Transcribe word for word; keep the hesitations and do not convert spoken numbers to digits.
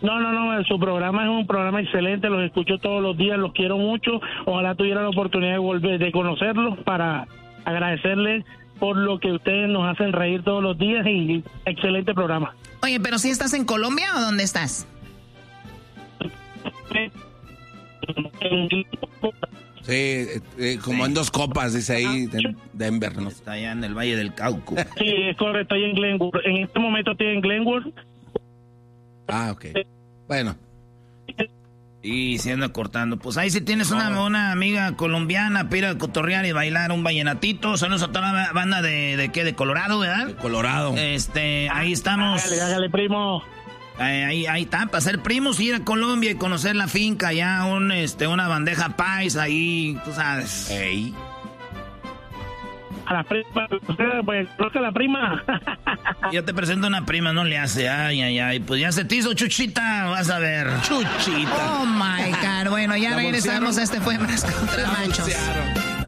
No, no, no, su programa es un programa excelente, los escucho todos los días, los quiero mucho. Ojalá tuviera la oportunidad de volver, de conocerlos para agradecerles por lo que ustedes nos hacen reír todos los días y excelente programa. Oye, pero ¿sí estás en Colombia o dónde estás? Sí, eh, como sí. En dos copas, dice ahí, en Denver, ¿no? Está allá en el Valle del Cauca. Sí, es correcto, estoy en Glenwood. En este momento estoy en Glenwood. Ah, ok. Bueno. Y se anda cortando. Pues ahí si tienes una, oh. una amiga colombiana para ir a cotorrear y bailar un vallenatito. Saludos a toda la banda de, de ¿qué? De Colorado, ¿verdad? De Colorado. Este, ahí estamos. Hágale, hágale, primo. Ahí, ahí, ahí está, para ser primos, ir a Colombia y conocer la finca, ya un, este, una bandeja paisa ahí, tú sabes. Ey. A la prima, pues, creo que la prima. Yo te presento una prima, no le hace, ay, ay, ay, pues ya se te hizo Chuchita, vas a ver. Chuchita. Oh my God, bueno, ya regresamos, este fue Más contra Machos.